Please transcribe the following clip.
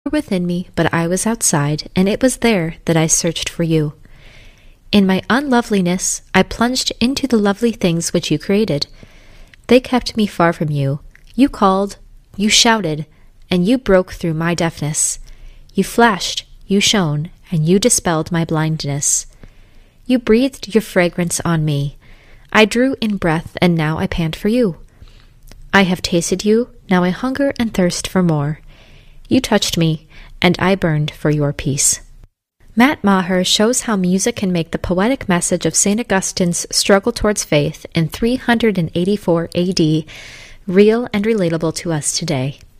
within me, but I was outside, and it was there that I searched for you. In my unloveliness, I plunged into the lovely things which you created. They kept me far from you. You called, you shouted, and you broke through my deafness. You flashed, you shone, and you dispelled my blindness. You breathed your fragrance on me. I drew in breath, and now I pant for you. I have tasted you, now I hunger and thirst for more. You touched me, and I burned for your peace. Matt Maher shows how music can make the poetic message of St. Augustine's struggle towards faith in 384 AD real and relatable to us today.